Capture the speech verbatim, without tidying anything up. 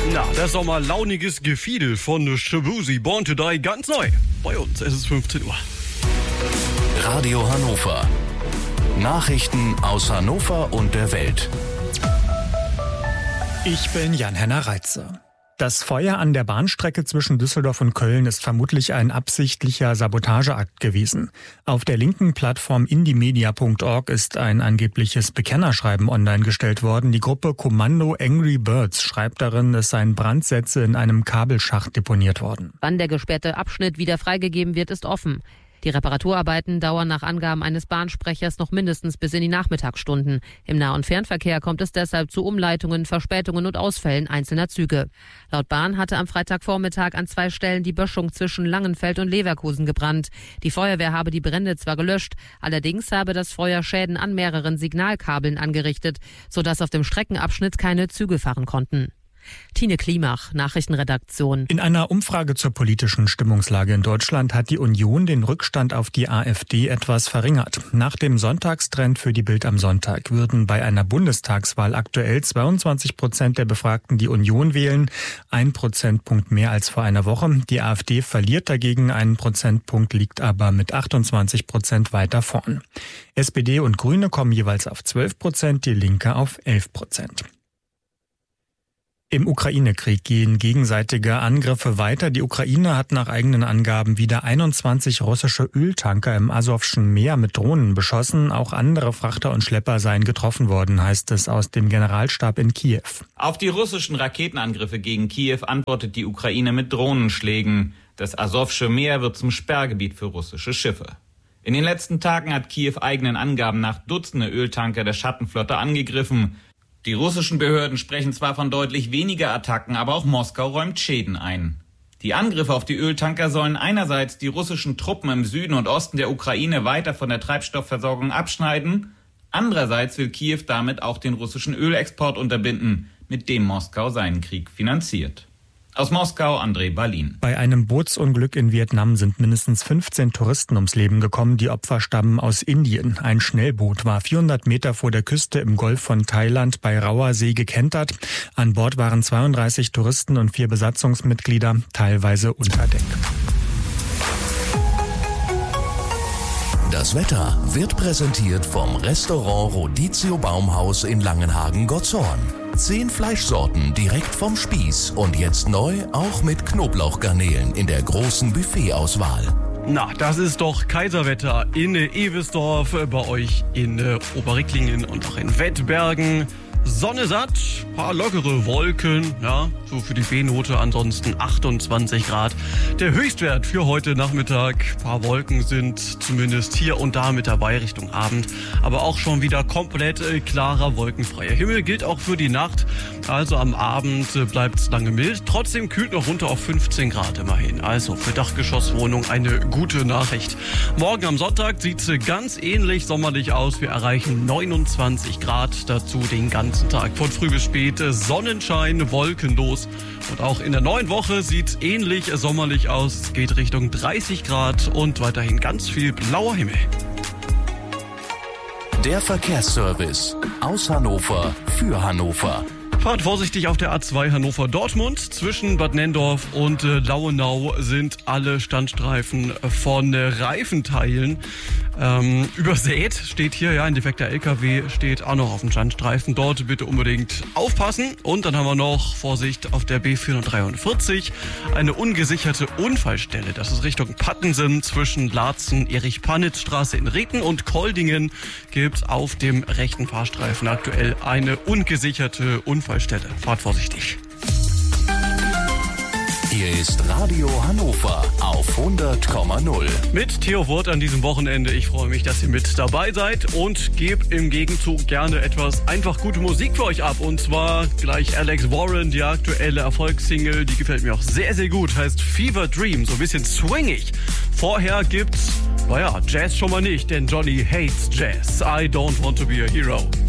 Na, das ist auch mal launiges Gefiedel von Shabuzi, Born to Die, ganz neu. Bei uns, es ist fünfzehn Uhr. Radio Hannover. Nachrichten aus Hannover und der Welt. Ich bin Jan-Henner Reitze. Das Feuer an der Bahnstrecke zwischen Düsseldorf und Köln ist vermutlich ein absichtlicher Sabotageakt gewesen. Auf der linken Plattform indiemedia punkt org ist ein angebliches Bekennerschreiben online gestellt worden. Die Gruppe Kommando Angry Birds schreibt darin, es seien Brandsätze in einem Kabelschacht deponiert worden. Wann der gesperrte Abschnitt wieder freigegeben wird, ist offen. Die Reparaturarbeiten dauern nach Angaben eines Bahnsprechers noch mindestens bis in die Nachmittagsstunden. Im Nah- und Fernverkehr kommt es deshalb zu Umleitungen, Verspätungen und Ausfällen einzelner Züge. Laut Bahn hatte am Freitagvormittag an zwei Stellen die Böschung zwischen Langenfeld und Leverkusen gebrannt. Die Feuerwehr habe die Brände zwar gelöscht, allerdings habe das Feuer Schäden an mehreren Signalkabeln angerichtet, sodass auf dem Streckenabschnitt keine Züge fahren konnten. Tine Klimach, Nachrichtenredaktion. In einer Umfrage zur politischen Stimmungslage in Deutschland hat die Union den Rückstand auf die AfD etwas verringert. Nach dem Sonntagstrend für die Bild am Sonntag würden bei einer Bundestagswahl aktuell zweiundzwanzig Prozent der Befragten die Union wählen, ein Prozentpunkt mehr als vor einer Woche. Die AfD verliert dagegen einen Prozentpunkt, liegt aber mit achtundzwanzig Prozent weiter vorn. S P D und Grüne kommen jeweils auf zwölf Prozent, die Linke auf elf Prozent. Im Ukraine-Krieg gehen gegenseitige Angriffe weiter. Die Ukraine hat nach eigenen Angaben wieder einundzwanzig russische Öltanker im Asowschen Meer mit Drohnen beschossen. Auch andere Frachter und Schlepper seien getroffen worden, heißt es aus dem Generalstab in Kiew. Auf die russischen Raketenangriffe gegen Kiew antwortet die Ukraine mit Drohnenschlägen. Das Asowsche Meer wird zum Sperrgebiet für russische Schiffe. In den letzten Tagen hat Kiew eigenen Angaben nach Dutzende Öltanker der Schattenflotte angegriffen. Die russischen Behörden sprechen zwar von deutlich weniger Attacken, aber auch Moskau räumt Schäden ein. Die Angriffe auf die Öltanker sollen einerseits die russischen Truppen im Süden und Osten der Ukraine weiter von der Treibstoffversorgung abschneiden, andererseits will Kiew damit auch den russischen Ölexport unterbinden, mit dem Moskau seinen Krieg finanziert. Aus Moskau, André Balin. Bei einem Bootsunglück in Vietnam sind mindestens fünfzehn Touristen ums Leben gekommen. Die Opfer stammen aus Indien. Ein Schnellboot war vierhundert Meter vor der Küste im Golf von Thailand bei Rauer See gekentert. An Bord waren zweiunddreißig Touristen und vier Besatzungsmitglieder, teilweise unter Deck. Das Wetter wird präsentiert vom Restaurant Rodizio Baumhaus in Langenhagen-Gottshorn. Zehn Fleischsorten direkt vom Spieß und jetzt neu auch mit Knoblauchgarnelen in der großen Buffetauswahl. Na, das ist doch Kaiserwetter in Ewesdorf, bei euch in Oberricklingen und auch in Wettbergen. Sonne satt, paar lockere Wolken, ja, so für die B-Note, ansonsten achtundzwanzig Grad. Der Höchstwert für heute Nachmittag, paar Wolken sind zumindest hier und da mit dabei Richtung Abend, aber auch schon wieder komplett äh, klarer, wolkenfreier Himmel, gilt auch für die Nacht, also am Abend äh, bleibt es lange mild, trotzdem kühlt noch runter auf fünfzehn Grad immerhin, also für Dachgeschosswohnung eine gute Nachricht. Morgen am Sonntag sieht es ganz ähnlich sommerlich aus, wir erreichen neunundzwanzig Grad, dazu den ganzen Tag von früh bis spät Sonnenschein, wolkenlos. Und auch in der neuen Woche sieht es ähnlich sommerlich aus. Es geht Richtung dreißig Grad und weiterhin ganz viel blauer Himmel. Der Verkehrsservice aus Hannover für Hannover. Fahrt vorsichtig auf der A zwei Hannover-Dortmund. Zwischen Bad Nenndorf und äh, Lauenau sind alle Standstreifen von äh, Reifenteilen ähm, übersät. Steht hier, ja, ein defekter L K W steht auch noch auf dem Standstreifen. Dort bitte unbedingt aufpassen. Und dann haben wir noch, Vorsicht, auf der B vierhundertdreiundvierzig eine ungesicherte Unfallstelle. Das ist Richtung Pattensen zwischen Laatzen, Erich-Panitz-Straße in Reten und Koldingen gibt's auf dem rechten Fahrstreifen aktuell eine ungesicherte Unfallstelle. Fahrt vorsichtig. Hier ist Radio Hannover auf hundert Komma null. Mit Theo Wurth an diesem Wochenende. Ich freue mich, dass ihr mit dabei seid und gebe im Gegenzug gerne etwas einfach gute Musik für euch ab. Und zwar gleich Alex Warren, die aktuelle Erfolgssingle, die gefällt mir auch sehr, sehr gut. Heißt Fever Dream, so ein bisschen swingig. Vorher gibt's, naja, Jazz schon mal nicht, denn Johnny hates Jazz. I don't want to be a hero.